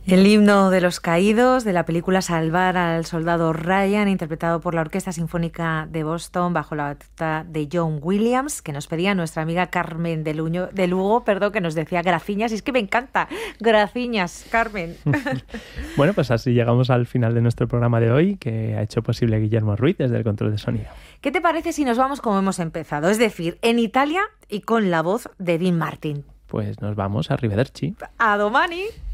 El himno de los caídos de la película Salvar al soldado Ryan, interpretado por la Orquesta Sinfónica de Boston bajo la batuta de John Williams, que nos pedía nuestra amiga Carmen de Lugo, que nos decía graciñas, y es que me encanta, graciñas, Carmen. Bueno, pues así llegamos al final de nuestro programa de hoy, que ha hecho posible Guillermo Ruiz desde el control de sonido. ¿Qué te parece si nos vamos como hemos empezado? Es decir, en Italia y con la voz de Dean Martin. Pues nos vamos a Arrivederci. A domani.